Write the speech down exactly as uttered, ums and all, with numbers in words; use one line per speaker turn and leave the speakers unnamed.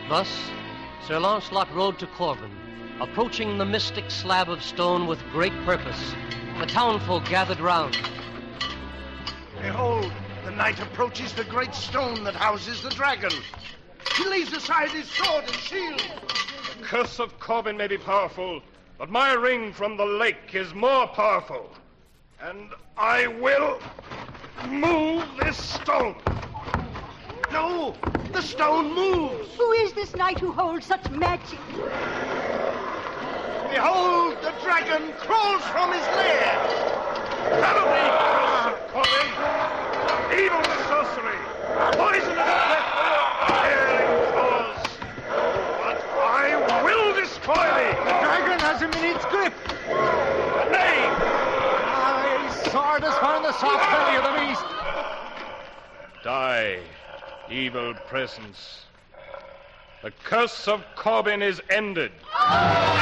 Thus, Sir Launcelot rode to Corban, approaching the mystic slab of stone with great purpose. The townfolk gathered round.
Behold, the knight approaches the great stone that houses the dragon. He lays aside his sword and shield.
The curse of Corban may be powerful, but my ring from the lake is more powerful. And I will move this stone.
No, the stone moves.
Who is this knight who holds such magic?
Behold, the dragon crawls from his lair.
That'll be curse of Corban. Evil the sorcery. Poison of death. Tearing claws. But I will destroy thee.
The dragon has him in its grip.
Nay.
My sword has found the soft belly of the beast.
Die, evil presence. The curse of Corban is ended.